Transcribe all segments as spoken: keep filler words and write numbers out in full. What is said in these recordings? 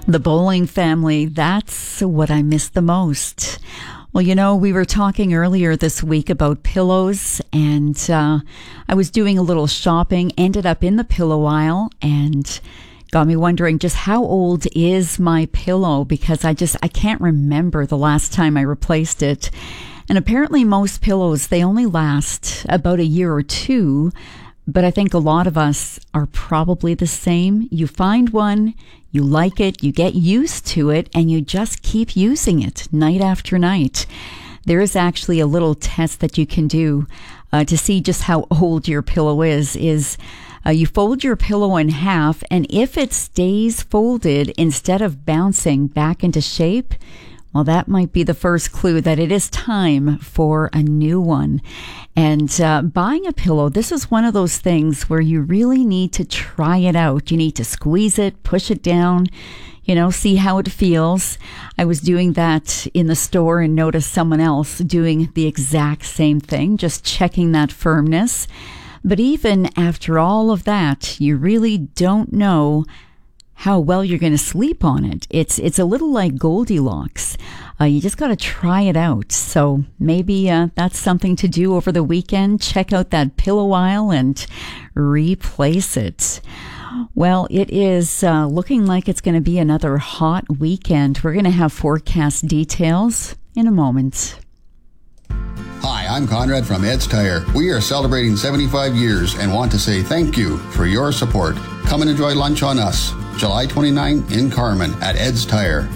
The Bowling family, that's what I miss the most. Well, you know, we were talking earlier this week about pillows, and uh, I was doing a little shopping, ended up in the pillow aisle, and got me wondering just how old is my pillow, because I just, I can't remember the last time I replaced it. And apparently most pillows, they only last about a year or two, but I think a lot of us are probably the same. You find one, you like it, you get used to it, and you just keep using it night after night. There is actually a little test that you can do uh, to see just how old your pillow is, is uh, you fold your pillow in half, and if it stays folded instead of bouncing back into shape, well, that might be the first clue that it is time for a new one. And uh, buying a pillow, this is one of those things where you really need to try it out. You need to squeeze it, push it down, you know, see how it feels. I was doing that in the store and noticed someone else doing the exact same thing, just checking that firmness. But even after all of that, you really don't know how well you're going to sleep on it. It's it's a little like Goldilocks. Uh, you just got to try it out. So maybe uh, that's something to do over the weekend. Check out that pillow aisle and replace it. Well, it is uh, looking like it's going to be another hot weekend. We're going to have forecast details in a moment. Hi, I'm Conrad from Ed's Tire. We are celebrating seventy-five years and want to say thank you for your support. Come and enjoy lunch on us, July twenty-ninth in Carman at Ed's Tire.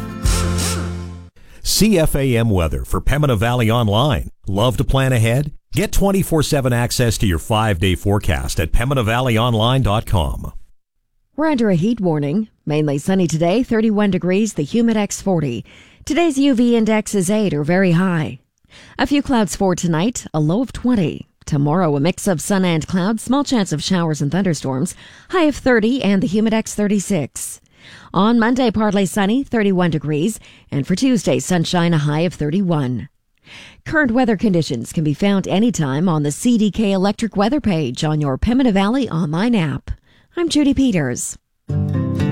C F A M weather for Pembina Valley Online. Love to plan ahead? Get twenty-four seven access to your five-day forecast at pembina valley online dot com. We're under a heat warning. Mainly sunny today, thirty-one degrees, the Humidex forty. Today's U V index is eight or very high. A few clouds for tonight, a low of twenty. Tomorrow, a mix of sun and clouds, small chance of showers and thunderstorms, high of thirty and the Humidex thirty-six. On Monday, partly sunny, thirty-one degrees, and for Tuesday, sunshine, a high of thirty-one. Current weather conditions can be found anytime on the C D K Electric weather page on your Pembina Valley online app. I'm Judy Peters.